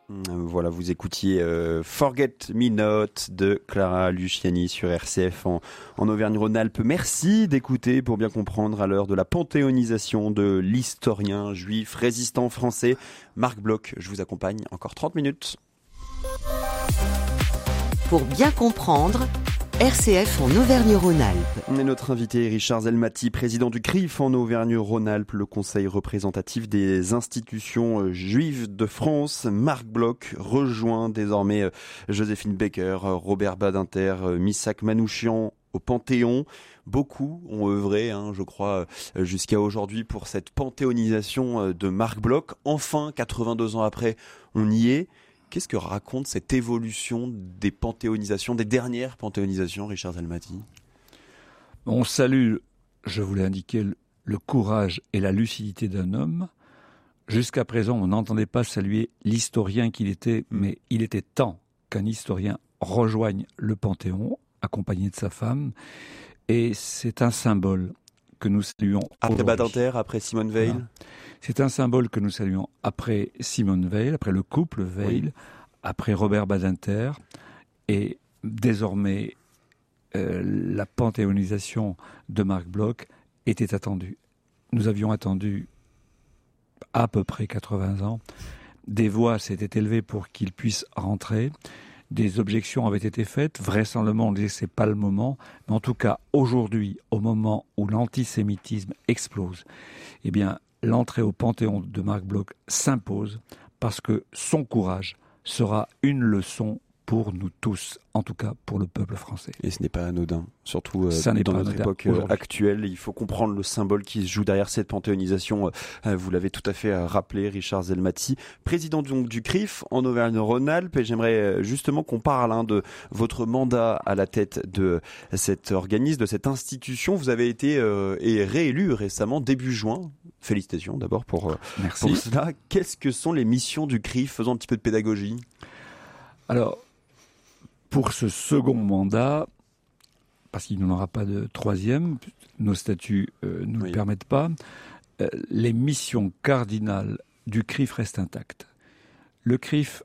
Voilà, vous écoutiez Forget Me Not de Clara Luciani sur RCF en Auvergne-Rhône-Alpes. Merci d'écouter pour bien comprendre à l'heure de la panthéonisation de l'historien juif résistant français Marc Bloch. Je vous accompagne encore 30 minutes. Pour bien comprendre, RCF en Auvergne-Rhône-Alpes. Et notre invité Richard Zelmati, président du CRIF en Auvergne-Rhône-Alpes, le conseil représentatif des institutions juives de France. Marc Bloch rejoint désormais Joséphine Baker, Robert Badinter, Missak Manouchian au Panthéon. Beaucoup ont œuvré, je crois, jusqu'à aujourd'hui pour cette panthéonisation de Marc Bloch. Enfin, 82 ans après, on y est. Qu'est-ce que raconte cette évolution des panthéonisations, des dernières panthéonisations, Richard Zelmati ? On salue, je voulais indiquer, le courage et la lucidité d'un homme. Jusqu'à présent, on n'entendait pas saluer l'historien qu'il était, mais il était temps qu'un historien rejoigne le Panthéon, accompagné de sa femme. Et c'est un symbole que nous saluons après Badinter, après Simone Veil. Voilà. C'est un symbole que nous saluons après Simone Veil, après le couple Veil, oui. Après Robert Badinter, et désormais la panthéonisation de Marc Bloch était attendue. Nous avions attendu à peu près 80 ans. Des voix s'étaient élevées pour qu'il puisse rentrer. Des objections avaient été faites, vraisemblablement on disait que c'est pas le moment, mais en tout cas aujourd'hui, au moment où l'antisémitisme explose, eh bien l'entrée au Panthéon de Marc Bloch s'impose parce que son courage sera une leçon pour nous tous, en tout cas pour le peuple français. Et ce n'est pas anodin, surtout dans notre époque actuelle. Il faut comprendre le symbole qui se joue derrière cette panthéonisation. Vous l'avez tout à fait rappelé, Richard Zelmati, président donc du CRIF en Auvergne-Rhône-Alpes. Et j'aimerais justement qu'on parle de votre mandat à la tête de cet organisme, de cette institution. Vous avez été et réélu récemment, début juin. Félicitations d'abord pour cela. Qu'est-ce que sont les missions du CRIF ? Faisons un petit peu de pédagogie. Alors, pour ce second mandat, parce qu'il n'y en aura pas de troisième, nos statuts ne le permettent pas, les missions cardinales du CRIF restent intactes. Le CRIF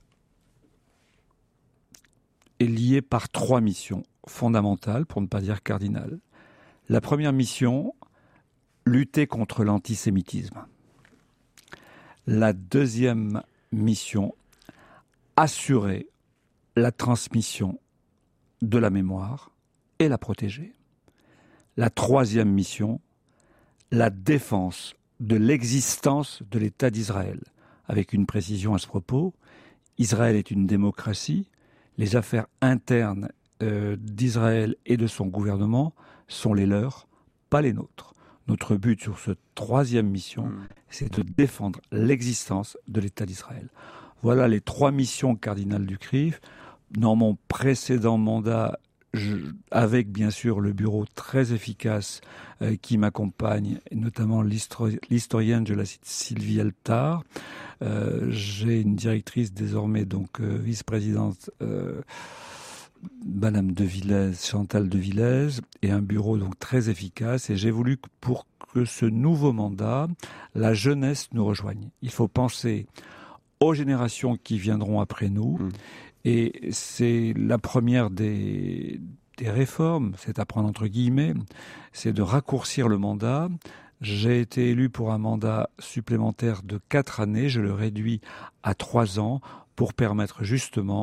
est lié par 3 missions fondamentales, pour ne pas dire cardinales. La première mission, lutter contre l'antisémitisme. La deuxième mission, assurer la transmission de la mémoire et la protéger. La troisième mission, la défense de l'existence de l'État d'Israël. Avec une précision à ce propos, Israël est une démocratie, les affaires internes d'Israël et de son gouvernement sont les leurs, pas les nôtres. Notre but sur cette troisième mission, c'est de défendre l'existence de l'État d'Israël. Voilà les 3 missions cardinales du CRIF. Dans mon précédent mandat, avec bien sûr le bureau très efficace qui m'accompagne, notamment l'historienne, je la cite, Sylvie Altar. J'ai une directrice désormais, donc vice-présidente, Madame de Villez, Chantal de Villez, et un bureau donc très efficace. Et j'ai voulu pour que ce nouveau mandat, la jeunesse nous rejoigne. Il faut penser aux générations qui viendront après nous. Et c'est la première des réformes, c'est à prendre entre guillemets, c'est de raccourcir le mandat. J'ai été élu pour un mandat supplémentaire de 4 années, je le réduis à 3 ans pour permettre justement